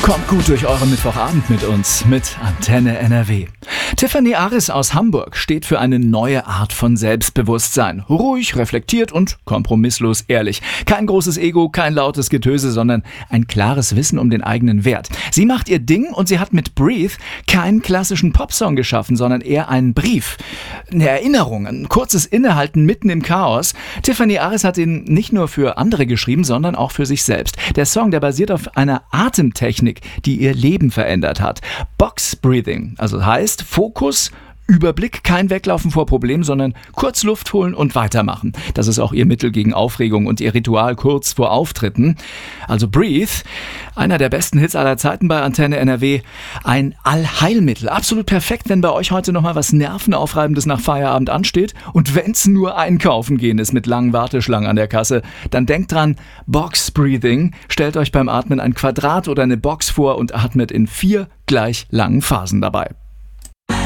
Kommt gut durch euren Mittwochabend mit uns, mit Antenne NRW. Tiffany Aris aus Hamburg steht für eine neue Art von Selbstbewusstsein. Ruhig, reflektiert und kompromisslos ehrlich. Kein großes Ego, kein lautes Getöse, sondern ein klares Wissen um den eigenen Wert. Sie macht ihr Ding und sie hat mit Breathe keinen klassischen Popsong geschaffen, sondern eher einen Brief. Eine Erinnerung, ein kurzes Innehalten mitten im Chaos. Tiffany Aris hat ihn nicht nur für andere geschrieben, sondern auch für sich selbst. Der Song, der basiert auf einer Atemtechnik, die ihr Leben verändert hat. Box Breathing, also heißt Fokus, Überblick, kein Weglaufen vor Problemen, sondern kurz Luft holen und weitermachen. Das ist auch ihr Mittel gegen Aufregung und ihr Ritual kurz vor Auftritten. Also Breathe, einer der besten Hits aller Zeiten bei Antenne NRW. Ein Allheilmittel. Absolut perfekt, wenn bei euch heute nochmal was Nervenaufreibendes nach Feierabend ansteht. Und wenn's nur einkaufen gehen ist mit langen Warteschlangen an der Kasse, dann denkt dran, Box Breathing. Stellt euch beim Atmen ein Quadrat oder eine Box vor und atmet in 4 gleich langen Phasen dabei.